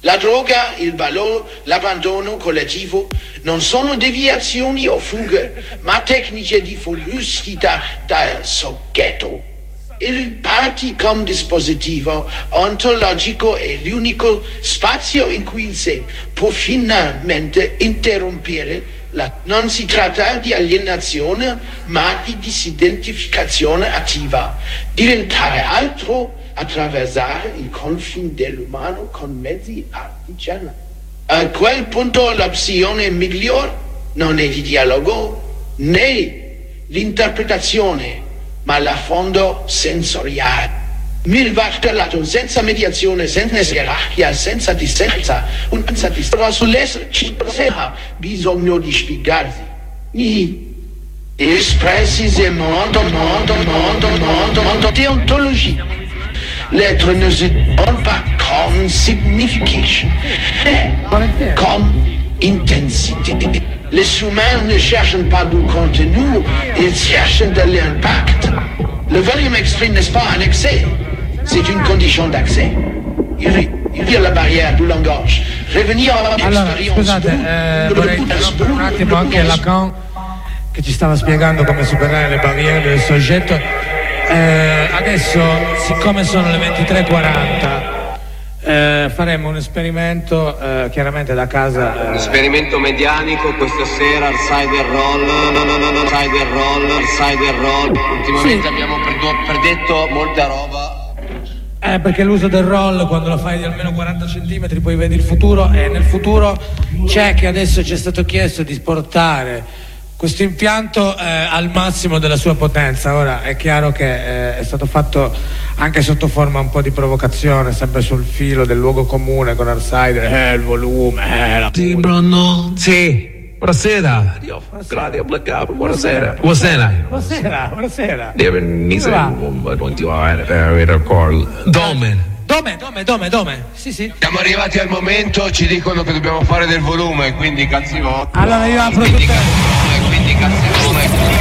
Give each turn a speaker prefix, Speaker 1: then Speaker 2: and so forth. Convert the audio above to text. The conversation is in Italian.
Speaker 1: La droga, il ballo, l'abbandono collettivo non sono deviazioni o fughe, ma tecniche di fuoriuscita dal soggetto. Il party come dispositivo ontologico è l'unico spazio in cui il sé può finalmente interrompere non si tratta di alienazione, ma di disidentificazione attiva. Diventare altro, attraversare il confine dell'umano con mezzi artigianali. A quel punto l'opzione migliore non è di dialogo né l'interpretazione, ma l'affondo sensoriale. Milvartellato, senza mediazione, senza gerarchia, senza distanza, senza distanza sull'essere ha bisogno di spiegarsi. Espressi se mondo, deontologia. L'être ne se donne pas comme signification, mais comme intensité. Les humains ne cherchent pas du contenu, ils cherchent de l'impact. Le volume exprime, n'est-ce pas, un excès? C'est une condition d'accès. Il y a la barrière du langage. Revenir à l'expérience.
Speaker 2: Scusate, vorrei interrompere un attimo anche Lacan che ci stava spiegando come superare le barriere del soggetto. Adesso, siccome sono le 23:40, faremo un esperimento chiaramente da casa.
Speaker 3: Un esperimento medianico questa sera al Cider Roll. Ultimamente sì. Abbiamo predetto molta roba.
Speaker 2: Perché l'uso del roll, quando lo fai di almeno 40 centimetri, poi vedi il futuro, e nel futuro c'è che adesso ci è stato chiesto di portare questo impianto al massimo della sua potenza. Ora è chiaro che è stato fatto anche sotto forma un po' di provocazione, sempre sul filo del luogo comune con Arsider, il volume,
Speaker 4: Sì, Bruno.
Speaker 2: Sì.
Speaker 4: Buonasera. Claudio Blaccapo, buonasera. Buonasera.
Speaker 2: Buonasera. Dome. Sì.
Speaker 3: Siamo arrivati al momento, ci dicono che dobbiamo fare del volume, quindi cazzi vostri.
Speaker 2: Allora io apro
Speaker 3: quindi cazzi vostri.